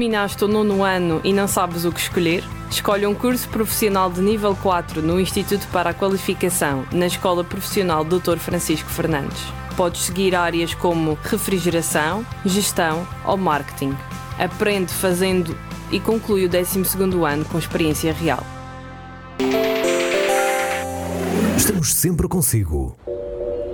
terminaste o 9º ano e não sabes o que escolher? Escolhe um curso profissional de nível 4 no Instituto para a Qualificação, na Escola Profissional Dr. Francisco Fernandes. Podes seguir áreas como refrigeração, gestão ou marketing. Aprende fazendo e conclui o 12º ano com experiência real. Estamos sempre consigo.